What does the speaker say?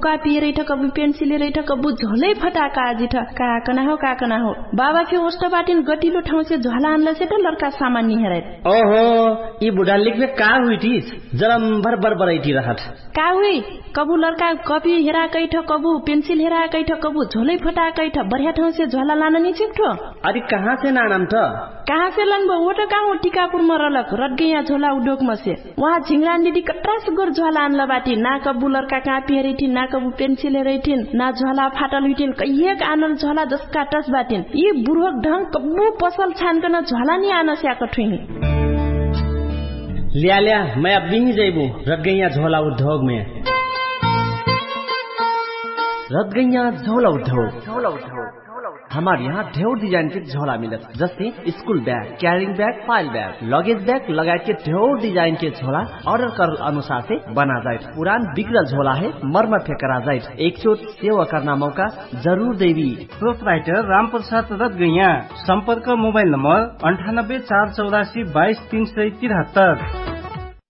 कापी रैठ कबु पेन्सिल रैठ कबु झोलै फटाका आजी ठ काकना हो बाबा के ओष्ट बाटिन गटिलो ठाउँ से झोला आनला से त लड़का सामान नि हेरै ओहो ई बुढा लेख्ने का हुइटिस जरम भर बरबरैटी रहत का हुई कबु लड़का कपी हेरा कैठ कबु पेन्सिल हेरा कैठ कबु झोलै फटा कैठ बढ़िया ठाउँ से झोला लान नि चिक्ठो अरे कहाँ से नानम त कहाँ से लनबो वो त कहाँ हो टिकापुर मरलक रटगैया झोला उडोक मसे वहाँ झिंगरान दिदी कट्रा सुगर झोला आनला बाटी ना कबु लड़का कापी हेरैठिन ना कबु पेन्सिल हेरैठिन ना झोला फाटल हुइठिन कहिएक आनल झोला जसका टस बाटिन यी बुढोक ढंग कबु पसल छानकन झोला नि आन स्याक ठुइनी लिया मैं अब नहीं जाइबू रटगैया झोला उद्योग में रटगैया झोला उद्योग हमारे यहाँ ढेर डिजाइन के झोला मिलत जैसे school bag carrying bag file bag luggage bag लगाए के ढेर डिजाइन के झोला ऑर्डर कर अनुसार से बना जाए पुरान बिगड़ल झोला है मरम्मत करा जाए एक चोट सेवा करना मौका जरूर देवी प्रोपराइटर रामप्रसाद रटगैया संपर्क मोबाइल नंबर 98 484 22 373